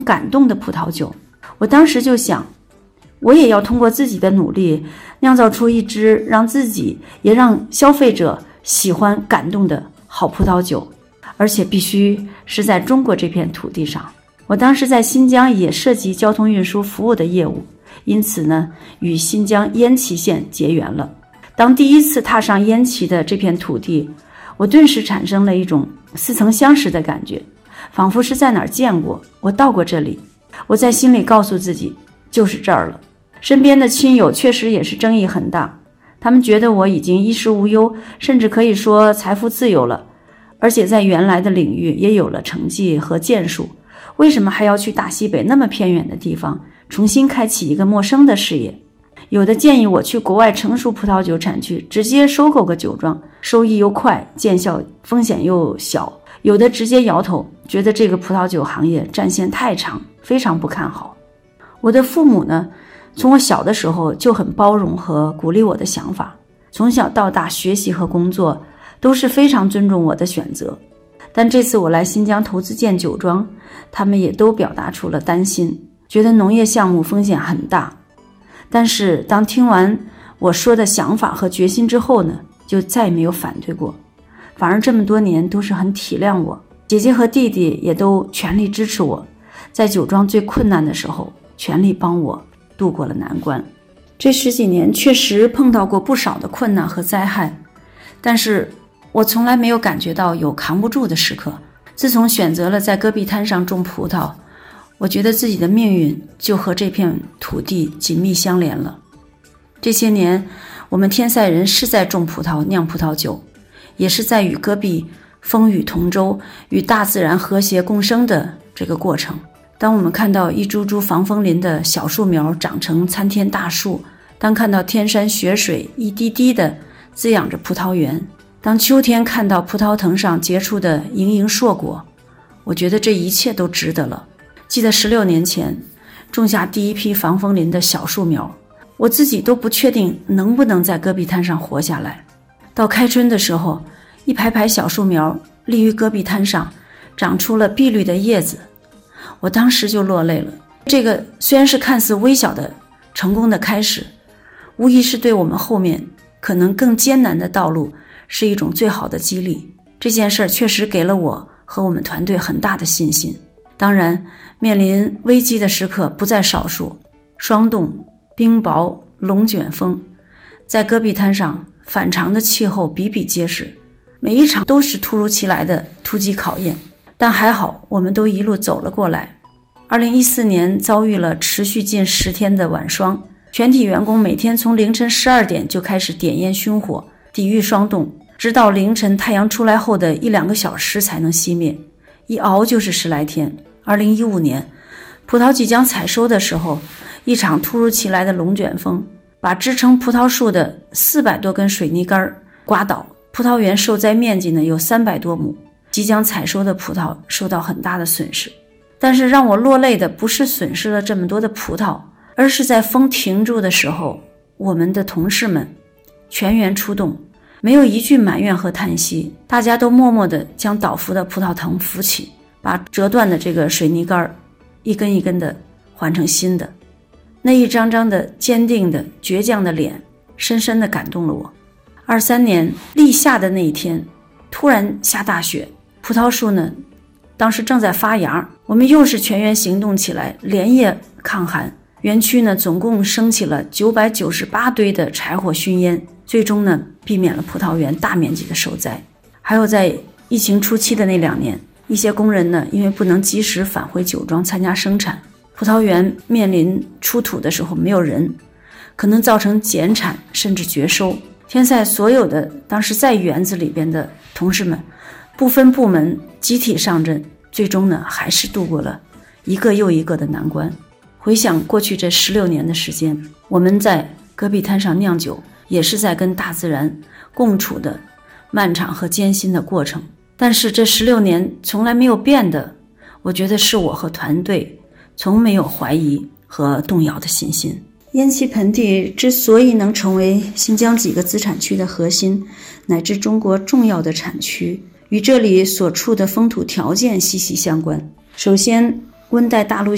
感动的葡萄酒。我当时就想，我也要通过自己的努力酿造出一支让自己也让消费者喜欢感动的好葡萄酒，而且必须是在中国这片土地上。我当时在新疆也涉及交通运输服务的业务，因此呢，与新疆烟萁县结缘了。当第一次踏上烟萁的这片土地，我顿时产生了一种似曾相识的感觉，仿佛是在哪儿见过，我到过这里。我在心里告诉自己，就是这儿了。身边的亲友确实也是争议很大，他们觉得我已经衣食无忧，甚至可以说财富自由了，而且在原来的领域也有了成绩和建树，为什么还要去大西北那么偏远的地方重新开启一个陌生的事业？有的建议我去国外成熟葡萄酒产区直接收购个酒庄，收益又快，见效风险又小。有的直接摇头，觉得这个葡萄酒行业战线太长，非常不看好。我的父母呢，从我小的时候就很包容和鼓励我的想法，从小到大学习和工作都是非常尊重我的选择。但这次我来新疆投资建酒庄，他们也都表达出了担心，觉得农业项目风险很大。但是当听完我说的想法和决心之后呢，就再也没有反对过，反而这么多年都是很体谅我。姐姐和弟弟也都全力支持我，在酒庄最困难的时候全力帮我度过了难关。这10几年确实碰到过不少的困难和灾害，但是我从来没有感觉到有扛不住的时刻。自从选择了在戈壁滩上种葡萄，我觉得自己的命运就和这片土地紧密相连了。这些年我们天赛人是在种葡萄酿葡萄酒，也是在与戈壁风雨同舟，与大自然和谐共生的这个过程。当我们看到一株株防风林的小树苗长成参天大树，当看到天山雪水一滴滴的滋养着葡萄园，当秋天看到葡萄藤上结出的盈盈硕果，我觉得这一切都值得了。记得16年前种下第一批防风林的小树苗，我自己都不确定能不能在戈壁滩上活下来。到开春的时候，一排排小树苗立于戈壁滩上，长出了碧绿的叶子，我当时就落泪了。这个虽然是看似微小的成功的开始，无疑是对我们后面可能更艰难的道路是一种最好的激励。这件事确实给了我和我们团队很大的信心。当然，面临危机的时刻不在少数，霜冻、冰雹、龙卷风，在戈壁滩上反常的气候比比皆是，每一场都是突如其来的突击考验，但还好我们都一路走了过来。2014年遭遇了持续近10天的晚霜，全体员工每天从凌晨12点就开始点烟熏火，抵御霜冻，直到凌晨太阳出来后的1-2个小时才能熄灭，一熬就是10来天。2015年葡萄即将采收的时候，一场突如其来的龙卷风把支撑葡萄树的400多根水泥杆刮倒，葡萄园受灾面积呢有300多亩，即将采收的葡萄受到很大的损失。但是让我落泪的不是损失了这么多的葡萄，而是在风停住的时候，我们的同事们全员出动，没有一句埋怨和叹息，大家都默默地将倒伏的葡萄藤扶起，把折断的这个水泥杆一根一根的换成新的。那一张张的坚定的倔强的脸深深地感动了我。23年立夏的那一天，突然下大雪，葡萄树呢当时正在发芽，我们又是全员行动起来，连夜抗寒。园区呢总共升起了998堆的柴火熏烟，最终呢避免了葡萄园大面积的受灾。还有在疫情初期的那2年，一些工人呢因为不能及时返回酒庄参加生产，葡萄园面临出土的时候没有人，可能造成减产甚至绝收。天赛所有的当时在园子里边的同事们不分部门集体上阵，最终呢还是度过了一个又一个的难关。回想过去这16年的时间，我们在戈壁滩上酿酒，也是在跟大自然共处的漫长和艰辛的过程。但是这16年从来没有变的，我觉得是我和团队从没有怀疑和动摇的信心。烟萁盆地之所以能成为新疆几个资产区的核心，乃至中国重要的产区，与这里所处的风土条件息息相关。首先，温带大陆